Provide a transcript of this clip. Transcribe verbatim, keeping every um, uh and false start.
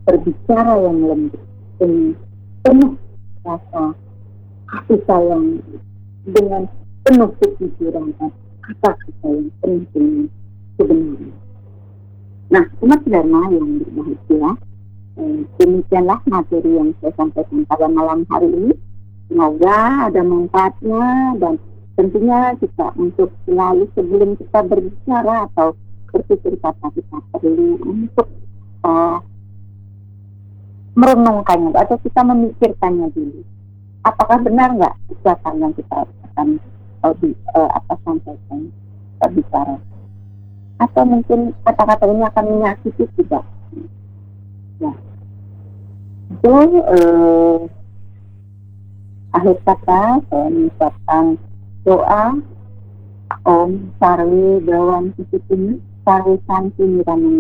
berbicara yang lembut, dengan penuh rasa kasih sayang, dengan penuh kejujuran dan kata-kata yang penuh dengan kebenaran. Nah, umat Dharma yang berbahagia, eh, demikianlah materi yang saya sampaikan pada malam hari ini. Semoga ada manfaatnya, dan tentunya kita untuk selalu sebelum kita berbicara atau berpikir kata, kita perlu untuk uh, merenungkannya atau kita memikirkannya dulu. Apakah benar nggak ucapan yang kita akan uh, di, uh, apa sampaikan, uh, bicara? Atau mungkin kata-kata ini akan menyakiti tidak? Ya. Itu uh, akhir kata saya mengucapkan doa Om Sarwe Dawan Susutin Sarwe Santi Nirana